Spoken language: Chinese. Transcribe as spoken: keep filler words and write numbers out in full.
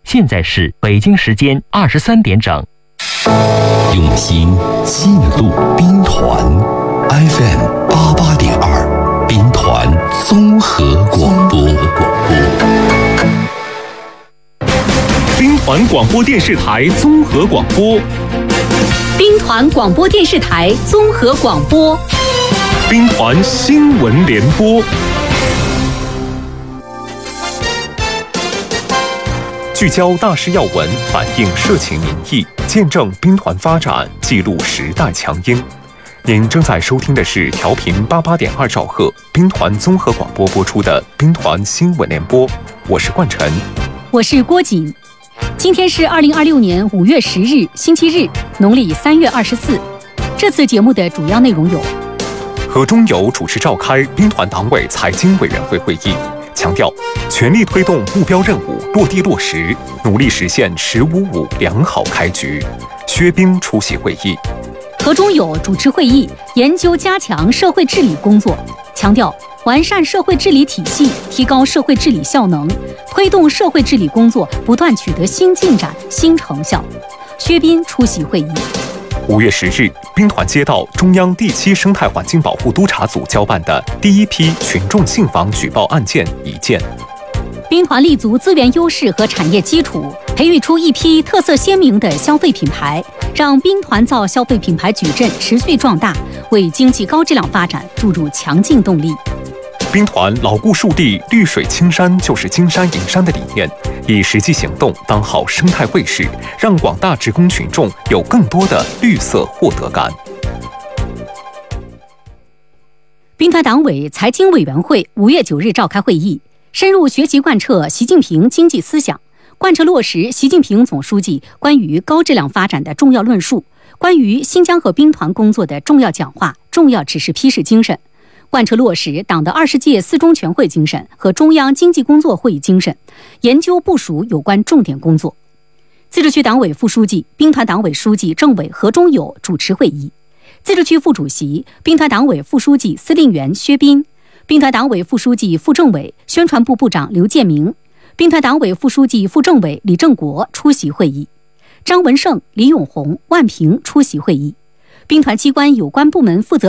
现在是北京时间二十三点整。 用心记录兵团 F M 八八点二，兵团综合广播。 兵团广播电视台综合广播。 兵团广播电视台综合广播。 兵团新闻联播。聚焦大事要闻，反映社情民意，见证兵团发展，记录时代强音。您正在收听的是调频八八点二兆赫兵团综合广播播出的兵团新闻联播，我是冠晨， 我是郭瑾。今天是二零二六年五月十日，星期日，农历三月二十四。这次节目的主要内容有： 何中友主持召开兵团党委财经委员会会议，强调全力推动目标任务落地落实，努力实现“十五五”良好开局。薛斌出席会议。 何中友主持会议，研究加强社会治理工作，强调完善社会治理体系，提高社会治理效能，推动社会治理工作不断取得新进展、新成效。薛斌出席会议。 五月十日，兵团接到中央第七生态环境保护督察组交办的第一批群众信访举报案件一件。 兵团立足资源优势和产业基础，培育出一批特色鲜明的消费品牌，让兵团造消费品牌矩阵持续壮大，为经济高质量发展注入强劲动力。 兵团牢固树立绿水青山就是金山银山的理念，以实际行动当好生态卫士，让广大职工群众有更多的绿色获得感。 兵团党委财经委员会五月九日召开会议，深入学习贯彻习近平经济思想，贯彻落实习近平总书记关于高质量发展的重要论述，关于新疆和兵团工作的重要讲话、重要指示批示精神，贯彻落实党的二十届四中全会精神和中央经济工作会议精神，研究部署有关重点工作。自治区党委副书记、兵团党委书记、政委何中友主持会议，自治区副主席、兵团党委副书记、司令员薛斌，兵团党委副书记、副政委、宣传部部长刘建明，兵团党委副书记、副政委李正国出席会议，张文胜、李永红、万平出席会议，兵团机关有关部门负责